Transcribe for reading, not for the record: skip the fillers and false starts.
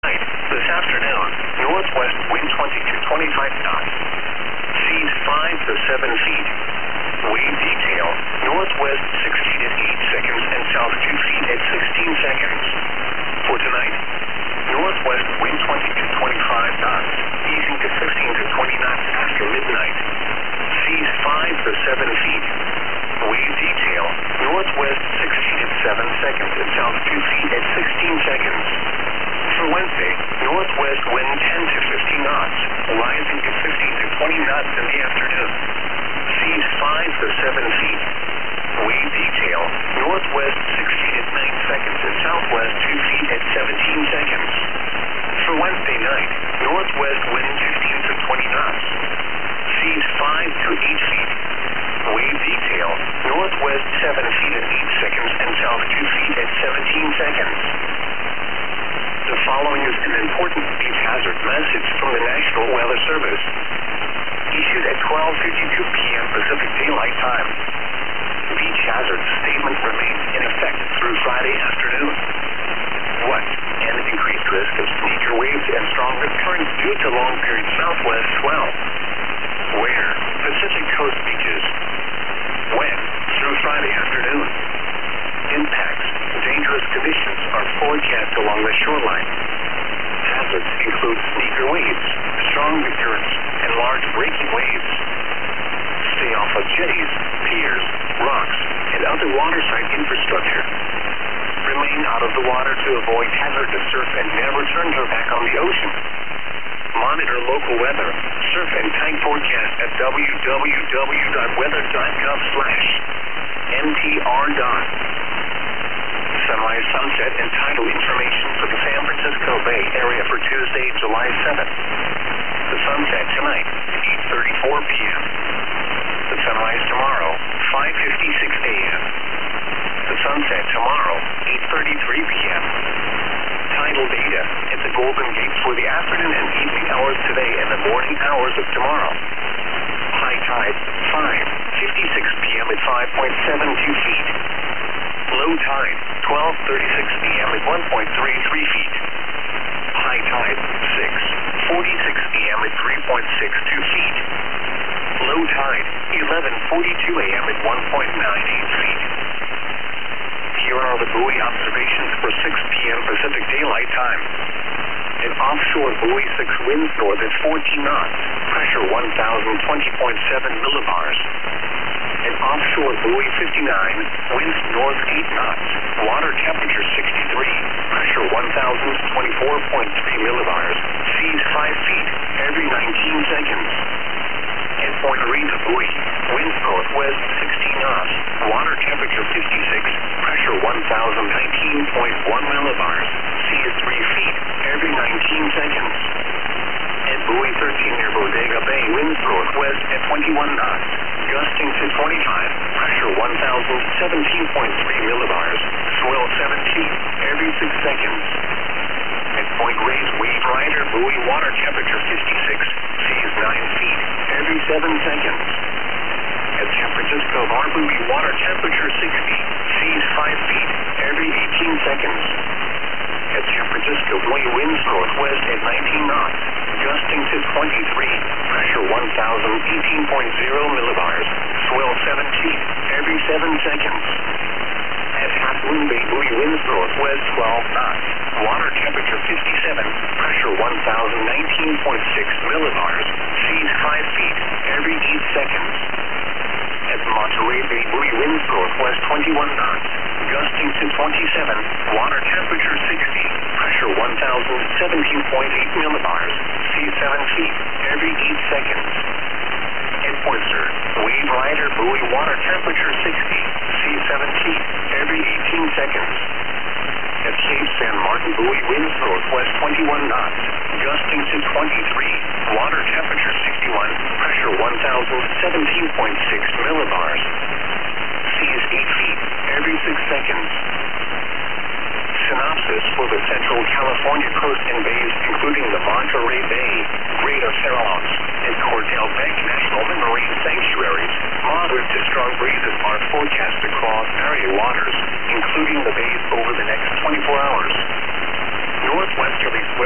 Tonight, this afternoon, northwest wind 20 to 25 knots. Seas 5 to 7 feet. Wave detail, northwest 6 feet at 8 seconds and south 2 feet at 16 seconds. For tonight, northwest wind 20 to 25 knots, easing to 15 to 20 knots after midnight. Seas 5 to 7 feet. Wave detail, northwest 6 feet at 7 seconds and south 2 feet at 16 seconds. For Wednesday, northwest wind 10 to 15 knots, rising to 15 to 20 knots in the afternoon. Seas 5 to 7 feet. Wave detail, northwest 6 feet at 9 seconds and southwest 2 feet at 17 seconds. For Wednesday night, northwest wind 15 to 20 knots. Seas 5 to 8 feet. Wave detail, northwest 7 feet at 8 seconds and south 2 feet at 17 seconds. The following is an important beach hazard message from the National Weather Service. Issued at 12:52 p.m. Pacific Daylight Time. Beach hazard statement remains in effect through Friday afternoon. 1. An increased risk of sneaker waves and stronger currents due to long-period southwest swell. Where? Pacific Coast beaches. When? Through Friday afternoon. Impacts. Dangerous conditions are forecast along the shoreline. Hazards include sneaker waves, strong currents, and large breaking waves. Stay off of jetties, piers, rocks, and other waterside infrastructure. Remain out of the water to avoid hazardous surf and never turn your back on the ocean. Monitor local weather, surf and tide forecast at www.weather.gov/mtr. Sunrise, sunset, and tidal information for the San Francisco Bay Area for Tuesday, July 7th. The sunset tonight, 8:34 p.m. The sunrise tomorrow, 5:56 a.m. The sunset tomorrow, 8:33 p.m. Tidal data at the Golden Gate for the afternoon and evening hours today and the morning hours of tomorrow. High tide, 5:56 p.m. at 5.72 feet. Low tide, 12:36 p.m. at 1.33 feet. High tide, 6:46 p.m. at 3.62 feet. Low tide, 11:42 a.m. at 1.98 feet. Here are the buoy observations for 6 p.m. Pacific Daylight Time. An offshore buoy 6 winds north at 14 knots, pressure 1,020.7 millibars. An offshore buoy 59, winds north 8 knots, water temperature 63, pressure 1,024.3 millibars, seas 5 feet every 19 seconds. At Point Rita buoy, winds northwest 16 knots, water temperature 56, pressure 1,019.1 millibars, seas 3 feet every 19 seconds. At buoy 13 near Bodega Bay, winds northwest at 21 knots, gusting to 25, pressure 1,017.3 millibars, swell 7 feet every 6 seconds. At Point Reyes Wave Rider buoy, water temperature 56, seas 9 feet every 7 seconds. At San Francisco Bar buoy, water temperature 60, seas 5 feet every 18 seconds. At San Francisco buoy, winds northwest at 19 knots, gusting to 23, pressure 1,018.0 millibars, swell 7 feet every 7 seconds. At Half Moon Bay buoy, winds northwest 12 knots, water temperature 57, pressure 1,019.6 millibars, seas 5 feet every 8 seconds. At Monterey Bay buoy, winds northwest 21 knots, gusting to 27, water temperature 60, pressure 1,017.8 millibars, seas 7 feet every 8 seconds. At Oyster, Wave Rider buoy, water temperature 60, seas 7 feet every 18 seconds. At Cape San Martin buoy, winds northwest 21 knots, gusting to 23, water temperature 61, pressure 1,017.6 millibars, seas 8 feet every 6 seconds. Synopsis for the Central California coast and bays, including the Monterey Bay, Greater Farallons, and Cordell Bank National Marine Sanctuaries. Moderate to strong breezes are forecast across area waters, including the bays over the next 24 hours. Northwesterly